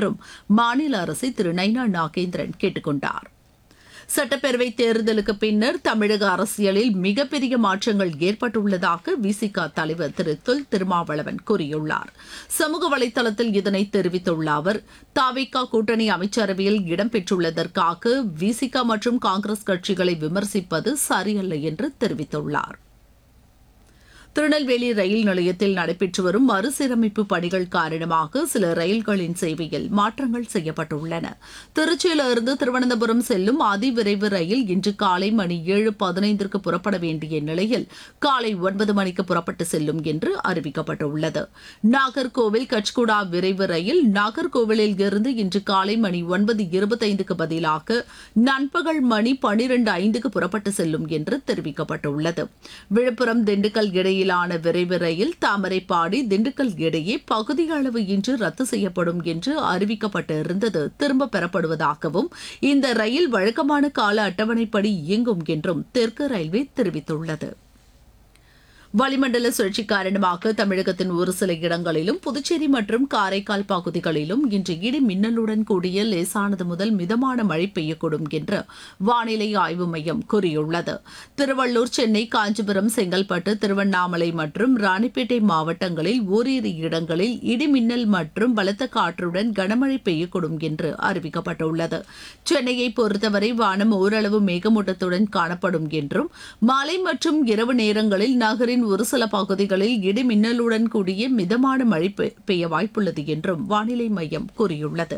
என்றும் மாநில அரசை திரு நைனா நாகேந்திரன் கேட்டுக் கொண்டார். சட்டப்பேரவை தேர்தலுக்கு பின்னர் தமிழக அரசியலில் மிகப்பெரிய மாற்றங்கள் ஏற்பட்டுள்ளதாக விசிக தலைவர் திரு தொல் திருமாவளவன் கூறியுள்ளார். சமூக வலைதளத்தில் இதனை தெரிவித்துள்ள அவர், தவிக கூட்டணி அமைச்சரவையில் இடம்பெற்றுள்ளதற்காக விசிக மற்றும் காங்கிரஸ் கட்சிகளை விமர்சிப்பது சரியல்ல என்று தெரிவித்துள்ளார். திருநெல்வேலி ரயில் நிலையத்தில் நடைபெற்று வரும் மறுசீரமைப்பு பணிகள் காரணமாக சில ரயில்களின் சேவையில் மாற்றங்கள் செய்யப்பட்டுள்ளன. திருச்சியிலிருந்து திருவனந்தபுரம் செல்லும் அதிவிரைவு ரயில் இன்று காலை மணி 7:15 புறப்பட வேண்டிய நிலையில் காலை 9 மணிக்கு புறப்பட்டு செல்லும் என்று அறிவிக்கப்பட்டுள்ளது. நாகர்கோவில் கச்குடா விரைவு ரயில் நாகர்கோவிலில் இருந்து இன்று காலை மணி 9:25 பதிலாக நண்பகல் மணி 12:05 புறப்பட்டு செல்லும் என்று தெரிவிக்கப்பட்டுள்ளது. விழுப்புரம் திண்டுக்கல் இடையே விரைவு ரயில் தாமரைப்பாடி திண்டுக்கல் இடையே பகுதி அளவு இன்று ரத்து செய்யப்படும் என்று அறிவிக்கப்பட்டிருந்தது திரும்ப பெறப்படுவதாகவும் இந்த ரயில் வழக்கமான கால அட்டவணைப்படி இயங்கும் என்றும் தெற்கு ரயில்வே தெரிவித்துள்ளது. வளிமண்டல சுழற்சி காரணமாக தமிழகத்தின் ஒரு சில இடங்களிலும் புதுச்சேரி மற்றும் காரைக்கால் பகுதிகளிலும் இன்று இடி மின்னலுடன் கூடிய லேசானது முதல் மிதமான மழை பெய்யக்கூடும் என்று வானிலை ஆய்வு மையம் கூறியுள்ளது. திருவள்ளூர், சென்னை, காஞ்சிபுரம், செங்கல்பட்டு, திருவண்ணாமலை மற்றும் ராணிப்பேட்டை மாவட்டங்களில் ஓரிரு இடங்களில் இடி மின்னல் மற்றும் பலத்த காற்றுடன் கனமழை பெய்யக்கூடும் என்று அறிவிக்கப்பட்டுள்ளது. சென்னையை பொறுத்தவரை வானம் ஓரளவு மேகமூட்டத்துடன் காணப்படும் என்றும் மாலை மற்றும் இரவு நேரங்களில் நகரின் ஒரு சில பகுதிகளில் இடி மின்னலுடன் கூடிய மிதமான மழை பெய்ய வாய்ப்புள்ளது என்றும் வானிலை மையம் கூறியுள்ளது.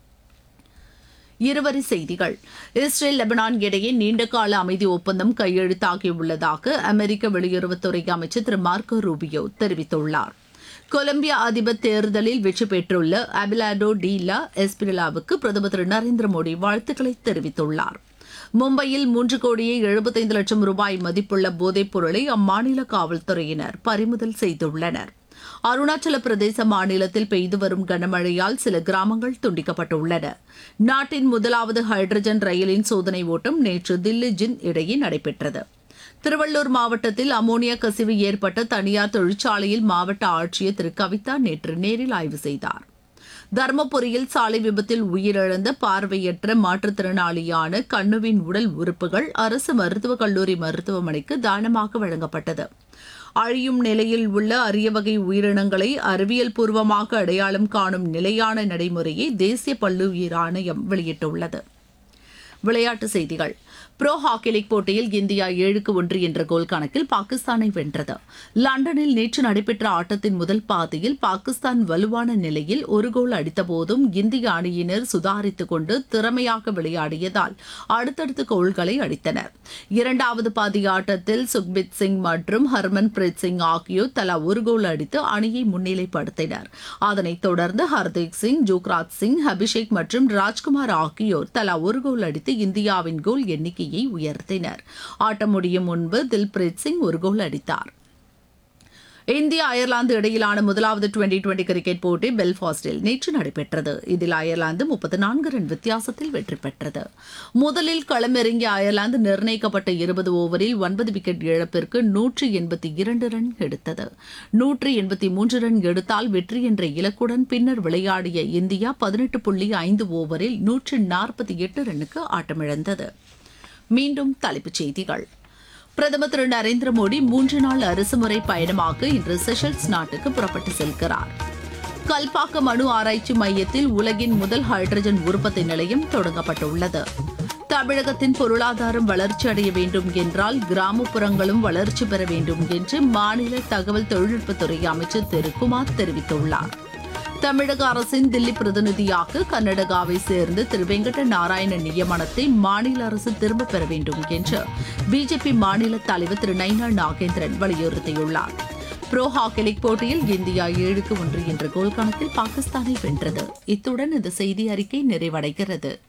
இருவரி செய்திகள். இஸ்ரேல் லெபனான் இடையே நீண்டகால அமைதி ஒப்பந்தம் கையெழுத்தாகியுள்ளதாக அமெரிக்க வெளியுறவுத்துறை அமைச்சர் திரு மார்க்கோ ரூபியோ தெரிவித்துள்ளார். கொலம்பியா அதிபர் தேர்தலில் வெற்றி பெற்றுள்ள அபிலாடோ டி லா எஸ்பிரிலாவுக்கு பிரதமர் திரு நரேந்திர மோடி வாழ்த்துக்களை தெரிவித்துள்ளார். மும்பையில் 3,75,00,000 ரூபாய் மதிப்புள்ள போதைப் பொருளை அம்மாநில காவல்துறையினர் பறிமுதல் செய்துள்ளனர். அருணாச்சல பிரதேச மாநிலத்தில் பெய்து வரும் கனமழையால் சில கிராமங்கள் துண்டிக்கப்பட்டுள்ளன. நாட்டின் முதலாவது ஹைட்ரஜன் ரயிலின் சோதனை ஓட்டம் நேற்று தில்லி ஜின் இடையே நடைபெற்றது. திருவள்ளூர் மாவட்டத்தில் அமோனியா கசிவு ஏற்பட்ட தனியார் தொழிற்சாலையில் மாவட்ட ஆட்சியர் திரு கவிதா நேற்று நேரில் ஆய்வு செய்தார். தர்மபுரியில் சாலை விபத்தில் உயிரிழந்த பார்வையற்ற மாற்றுத்திறனாளியான கண்ணுவின் உடல் உறுப்புகள் அரசு மருத்துவக் கல்லூரி மருத்துவமனைக்கு தானமாக வழங்கப்பட்டது. அழியும் நிலையில் உள்ள அரிய வகை உயிரினங்களை அறிவியல் பூர்வமாக அடையாளம் காணும் நிலையான நடைமுறையை தேசிய பல்லுயிர் ஆணையம் வெளியிட்டுள்ளது. விளையாட்டுச் செய்திகள். ப்ரோ ஹாக்கி லீக் போட்டியில் இந்தியா 7-1 என்ற கோல் கணக்கில் பாகிஸ்தானை வென்றது. லண்டனில் நேற்று நடைபெற்ற ஆட்டத்தின் முதல் பாதியில் பாகிஸ்தான் வலுவான நிலையில் ஒரு கோல் அடித்தபோதும் இந்திய அணியினர் சுதாரித்துக் கொண்டு திறமையாக விளையாடியதால் அடுத்தடுத்து கோல்களை அடித்தனர். இரண்டாவது பாதி ஆட்டத்தில் சுக்பித் சிங் மற்றும் ஹர்மன் பிரீத் சிங் ஆகியோர் தலா ஒரு கோல் அடித்து அணியை முன்னிலைப்படுத்தினர். அதனைத் தொடர்ந்து ஹர்தீப் சிங், ஜுக்ராஜ் சிங், அபிஷேக் மற்றும் ராஜ்குமார் ஆகியோர் தலா ஒரு கோல் அடித்து இந்தியாவின் கோல் எண்ணிக்கை உயர்த்தினர். ஆட்டம் முடியும் முன்பு தில்பிரீத் சிங் ஒரு கோல் அடித்தார். இந்தியா அயர்லாந்து இடையிலான முதலாவது டுவெண்டி கிரிக்கெட் போட்டி பெல்ஃபாஸ்டில் நேற்று நடைபெற்றது. இதில் அயர்லாந்து 34 ரன் வித்தியாசத்தில் வெற்றி பெற்றது. முதலில் களமிறங்கிய அயர்லாந்து நிர்ணயிக்கப்பட்ட 20 ஓவரில் 9 விக்கெட் இழப்பிற்கு 182 ரன் எடுத்தது. 183 ரன் எடுத்தால் வெற்றி என்ற இலக்குடன் பின்னர் விளையாடிய இந்தியா 18.5 ஓவரில் 148 ரன்னுக்கு ஆட்டமிழந்தது. மீண்டும் தலைப்புச் செய்திகள். பிரதமர் திரு நரேந்திர மோடி 3 நாள் அரசுமுறை பயணமாக இன்று செஷல்ஸ் நாட்டுக்கு புறப்பட்டு செல்கிறார். கல்பாக்கம் அணு ஆராய்ச்சி மையத்தில் உலகின் முதல் ஹைட்ரஜன் உற்பத்தி நிலையம் தொடங்கப்பட்டுள்ளது. தமிழகத்தின் பொருளாதாரம் வளர்ச்சி அடைய வேண்டும் என்றால் கிராமப்புறங்களும் வளர்ச்சி பெற வேண்டும் என்று மாநில தகவல் தொழில்நுட்பத்துறை அமைச்சர் திரு குமார் தெரிவித்துள்ளார். தமிழக அரசின் தில்லி பிரதிநிதியாக கர்நாடகாவை சேர்ந்த திரு வெங்கட நாராயண நியமனத்தை மாநில அரசு திரும்பப் பெற வேண்டும் என்று பிஜேபி மாநில தலைவர் திரு நைனா நாகேந்திரன் வலியுறுத்தியுள்ளார். ப்ரோ ஹாக்கி லீக் போட்டியில் இந்தியா 7-1 என்ற கோல் கணக்கில் பாகிஸ்தானை வென்றது. இத்துடன் இந்த செய்தி அறிக்கை நிறைவடைகிறது.